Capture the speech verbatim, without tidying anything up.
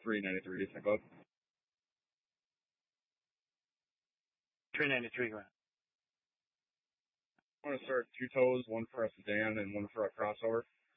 three ninety-three, I bud. three ninety-three, go ahead. I want to start two toes, one for a sedan and one for a crossover.